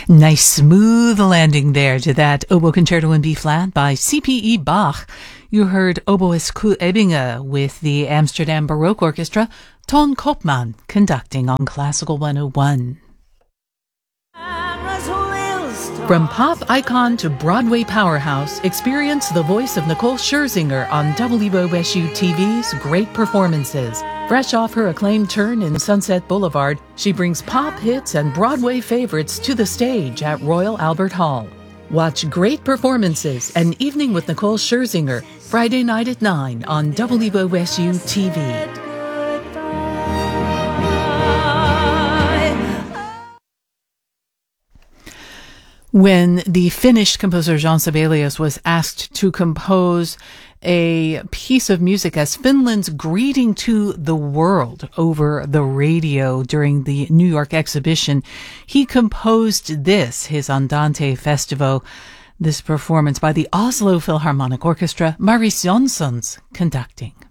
Nice smooth landing there to that oboe concerto in B-flat by C.P.E. Bach. You heard oboist Kool Ebbinger with the Amsterdam Baroque Orchestra, Ton Koopman conducting on Classical 101. From pop icon to Broadway powerhouse, experience the voice of Nicole Scherzinger on WOSU TV's Great Performances. Fresh off her acclaimed turn in Sunset Boulevard, she brings pop hits and Broadway favorites to the stage at Royal Albert Hall. Watch Great Performances, An Evening with Nicole Scherzinger, Friday night at 9 on WOSU TV. When the Finnish composer Jean Sibelius was asked to compose a piece of music as Finland's greeting to the world over the radio during the New York exhibition, he composed this, his Andante Festival, this performance by the Oslo Philharmonic Orchestra, Marius Janssons conducting.